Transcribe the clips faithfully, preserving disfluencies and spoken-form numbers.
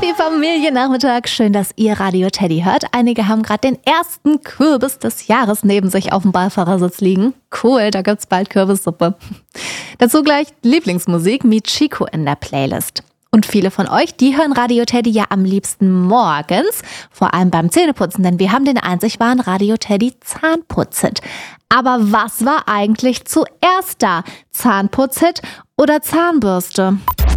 Happy Familiennachmittag, schön, dass ihr Radio Teddy hört. Einige haben gerade den ersten Kürbis des Jahres neben sich auf dem Beifahrersitz liegen. Cool, da gibt's bald Kürbissuppe. Dazu gleich Lieblingsmusik mit Chico in der Playlist. Und viele von euch, die hören Radio Teddy ja am liebsten morgens, vor allem beim Zähneputzen, denn wir haben den einzig wahren Radio Teddy Zahnputzhit. Aber was war eigentlich zuerst da? Zahnputzhit oder Zahnbürste?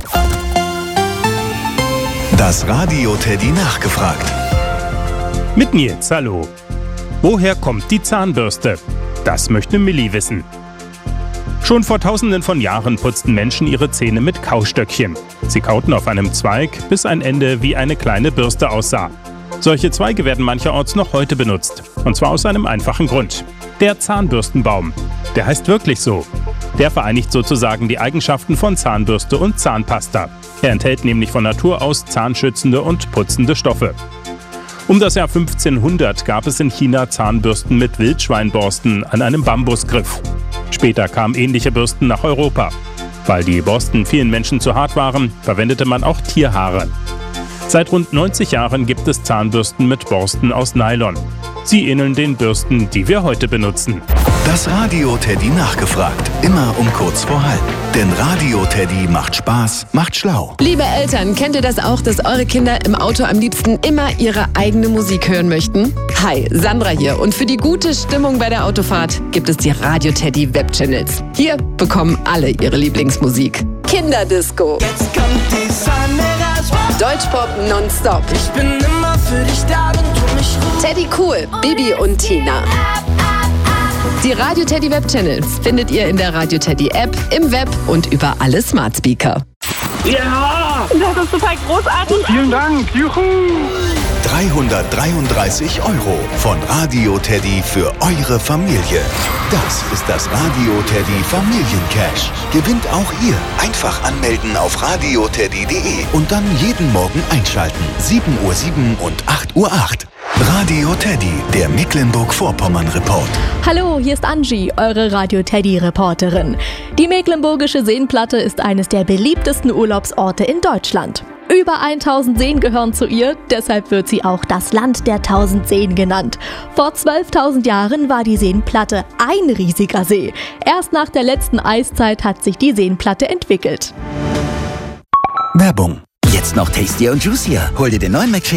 Das Radio Teddy nachgefragt. Mit Nils, hallo. Woher kommt die Zahnbürste? Das möchte Milli wissen. Schon vor tausenden von Jahren putzten Menschen ihre Zähne mit Kaustöckchen. Sie kauten auf einem Zweig, bis ein Ende wie eine kleine Bürste aussah. Solche Zweige werden mancherorts noch heute benutzt. Und zwar aus einem einfachen Grund. Der Zahnbürstenbaum. Der heißt wirklich so. Der vereinigt sozusagen die Eigenschaften von Zahnbürste und Zahnpasta. Er enthält nämlich von Natur aus zahnschützende und putzende Stoffe. Um das Jahr fünfzehnhundert gab es in China Zahnbürsten mit Wildschweinborsten an einem Bambusgriff. Später kamen ähnliche Bürsten nach Europa. Weil die Borsten vielen Menschen zu hart waren, verwendete man auch Tierhaare. Seit rund neunzig Jahren gibt es Zahnbürsten mit Borsten aus Nylon. Sie ähneln den Bürsten, die wir heute benutzen. Das Radio Teddy nachgefragt. Immer um kurz vor halb. Denn Radio Teddy macht Spaß, macht schlau. Liebe Eltern, kennt ihr das auch, dass eure Kinder im Auto am liebsten immer ihre eigene Musik hören möchten? Hi, Sandra hier. Und für die gute Stimmung bei der Autofahrt gibt es die Radio Teddy Webchannels. Hier bekommen alle ihre Lieblingsmusik. Kinderdisco. Jetzt kommt die Sonne raus. Deutschpop nonstop. Ich bin immer für dich da, wenn du mich rufst. Teddy Cool, Bibi und Tina. Die Radio Teddy Webchannels findet ihr in der Radio Teddy App, im Web und über alle Smart Speaker. Ja! Das ist total großartig. Vielen Dank. Juhu! dreihundertdreiunddreißig Euro von Radio Teddy für eure Familie. Das ist das Radio Teddy Familiencash. Gewinnt auch ihr. Einfach anmelden auf radio teddy punkt de und dann jeden Morgen einschalten. sieben Uhr sieben und acht Uhr acht. Radio Teddy, der Mecklenburg-Vorpommern-Report. Hallo, hier ist Angie, eure Radio Teddy-Reporterin. Die Mecklenburgische Seenplatte ist eines der beliebtesten Urlaubsorte in Deutschland. Über tausend Seen gehören zu ihr, deshalb wird sie auch das Land der tausend Seen genannt. Vor zwölftausend Jahren war die Seenplatte ein riesiger See. Erst nach der letzten Eiszeit hat sich die Seenplatte entwickelt. Werbung. Jetzt noch tastier und juicier. Hol dir den neuen McShake